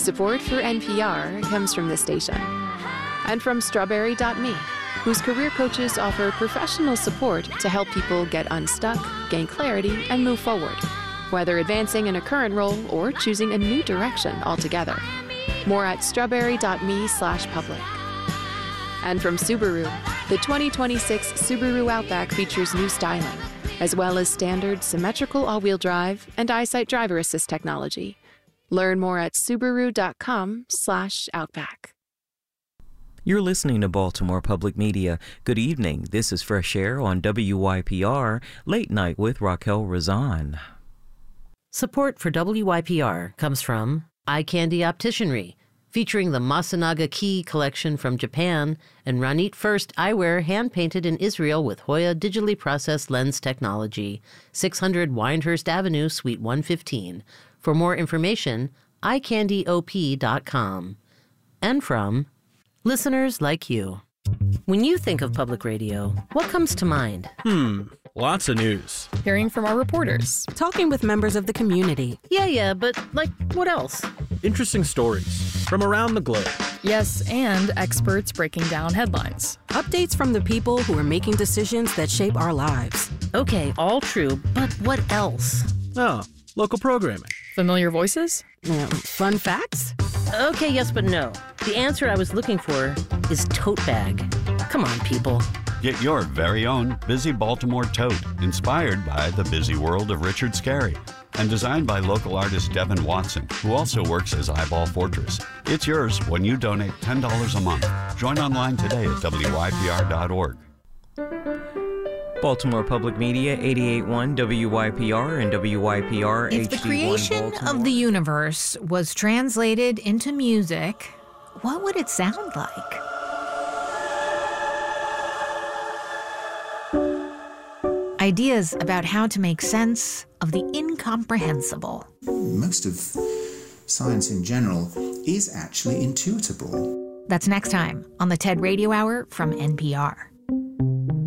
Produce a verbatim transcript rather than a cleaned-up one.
Support for N P R comes from this station and from Strawberry dot me, whose career coaches offer professional support to help people get unstuck, gain clarity, and move forward, whether advancing in a current role or choosing a new direction altogether. More at strawberry dot me slash public. And from Subaru, the twenty twenty-six Subaru Outback features new styling, as well as standard symmetrical all-wheel drive and EyeSight driver assist technology. Learn more at subaru dot com slash outback. You're listening to Baltimore Public Media. Good evening. This is Fresh Air on W Y P R, Late Night with Raquel Razan. Support for W Y P R comes from Eye Candy Opticianry, featuring the Masanaga Key collection from Japan and Ranit First eyewear hand-painted in Israel with Hoya digitally processed lens technology, six hundred Windhurst Avenue, Suite one fifteen. For more information, eye candy o p dot com. And from listeners like you. When you think of public radio, what comes to mind? Hmm, lots of news. Hearing from our reporters. Talking with members of the community. Yeah, yeah, but like what else? Interesting stories from around the globe. Yes, and experts breaking down headlines. Updates from the people who are making decisions that shape our lives. Okay, all true, but what else? Oh, local programming. Familiar voices? Uh, fun facts? Okay, yes, but no. The answer I was looking for is tote bag. Come on, people. Get your very own Busy Baltimore tote, inspired by the busy world of Richard Scarry and designed by local artist Devin Watson, who also works as Eyeball Fortress. It's yours when you donate ten dollars a month. Join online today at W Y P R dot org. Baltimore Public Media, eighty-eight point one W Y P R and W Y P R H D one If the creation Baltimore. of the universe was translated into music, what would it sound like? Ideas about how to make sense of the incomprehensible. Most of science in general is actually intuitable. That's next time on the TED Radio Hour from N P R.